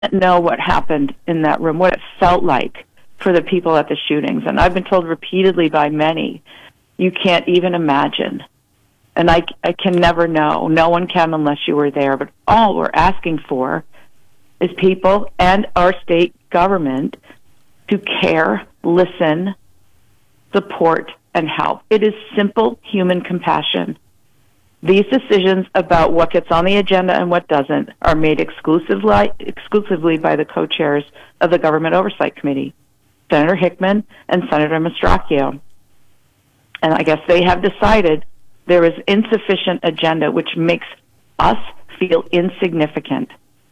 know what happened in that room, what it felt like for the people at the shootings. And I've been told repeatedly by many, you can't even imagine. And I can never know. No one can unless you were there. But all we're asking for is people and our state government to care, listen, support, and help. It is simple human compassion. These decisions about what gets on the agenda and what doesn't are made exclusively by the co-chairs of the Government Oversight Committee, Senator Hickman and Senator Mastracchio. And I guess they have decided there is insufficient agenda, which makes us feel insignificant.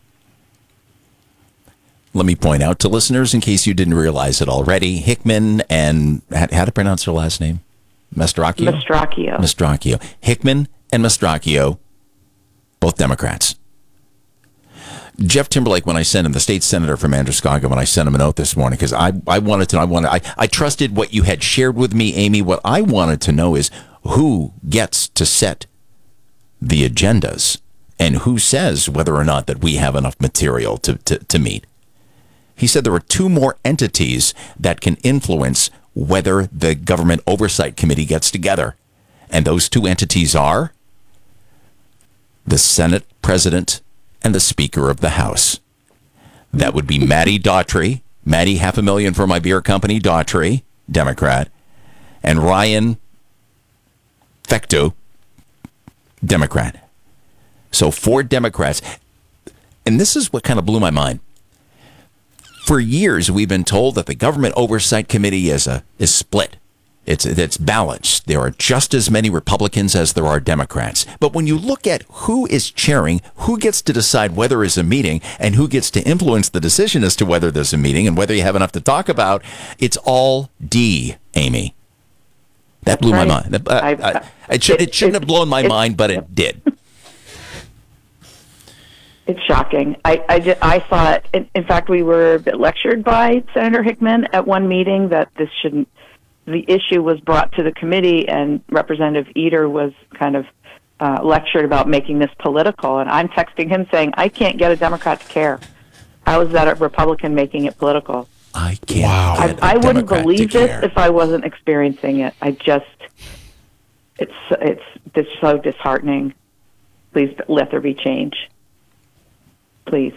Let me point out to listeners, in case you didn't realize it already, Hickman and, how to pronounce her last name? Mastracchio? Mastracchio. Hickman and Mastracchio, both Democrats. Jeff Timberlake, when I sent him, the state senator from Androscoggin, when I sent him a note this morning, because I wanted to know, I trusted what you had shared with me, Amy. What I wanted to know is who gets to set the agendas and who says whether or not that we have enough material to meet. He said there are two more entities that can influence whether the Government Oversight Committee gets together. And those two entities are the Senate President and the Speaker of the House. That would be Maddie Daughtry, Maddie $500,000 for my beer company, Daughtry, Democrat, and Ryan Fecteau, Democrat. So 4 Democrats. And this is what kind of blew my mind. For years, we've been told that the Government Oversight Committee is split. It's balanced. There are just as many Republicans as there are Democrats. But when you look at who is chairing, who gets to decide whether there's a meeting, and who gets to influence the decision as to whether there's a meeting and whether you have enough to talk about, it's all D, Amy. That blew my mind. It shouldn't have blown my mind, but it did. It's shocking. I thought, in fact, we were a bit lectured by Senator Hickman at one meeting that the issue was brought to the committee, and Representative Eder was kind of lectured about making this political. And I'm texting him saying, I can't get a Democrat to care. How is that a Republican making it political? I can't. I wouldn't believe this if I wasn't experiencing it. It's so disheartening. Please let there be change. Please.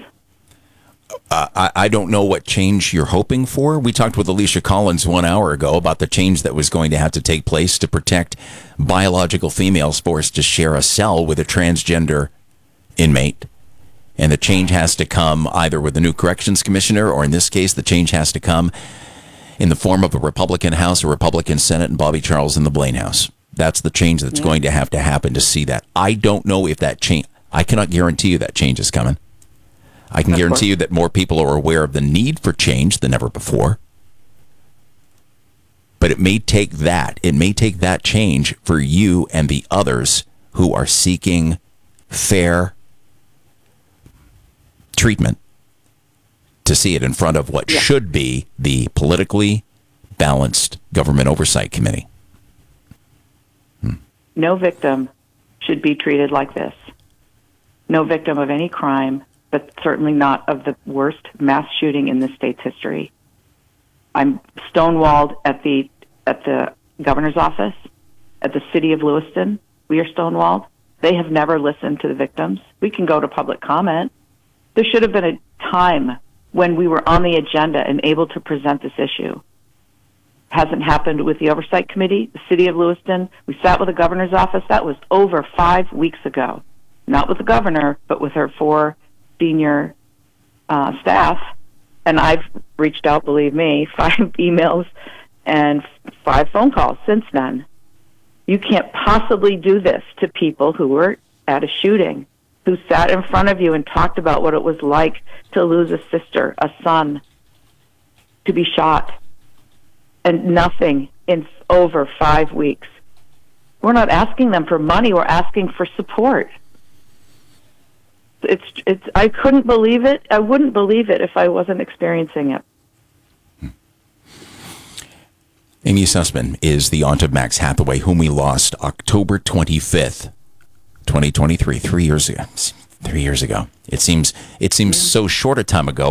I don't know what change you're hoping for. We talked with Alicia Collins 1 hour ago about the change that was going to have to take place to protect biological females forced to share a cell with a transgender inmate. And the change has to come either with the new corrections commissioner, or in this case, the change has to come in the form of a Republican House, a Republican Senate, and Bobby Charles in the Blaine House. That's the change that's going to happen to see that. I don't know if that change, I cannot guarantee you that change is coming. I can guarantee you that more people are aware of the need for change than ever before. But it may take that. It may take that change for you and the others who are seeking fair treatment to see it in front of what should be the politically balanced Government Oversight Committee. No victim should be treated like this. No victim of any crime, but certainly not of the worst mass shooting in the state's history. I'm stonewalled at the governor's office, at the city of Lewiston. We are stonewalled. They have never listened to the victims. We can go to public comment. There should have been a time when we were on the agenda and able to present this issue. Hasn't happened with the Oversight Committee, the city of Lewiston. We sat with the governor's office. That was over 5 weeks ago. Not with the governor, but with her 4 senior staff. And I've reached out, believe me, 5 emails and 5 phone calls since then. You can't possibly do this to people who were at a shooting, who sat in front of you and talked about what it was like to lose a sister, a son, to be shot, and nothing in over 5 weeks. We're not asking them for money. We're asking for support. I couldn't believe it. I wouldn't believe it if I wasn't experiencing it. Amy Sussman is the aunt of Max Hathaway, whom we lost October 25th, 2023, 3 years ago. 3 years ago. It seems so short a time ago.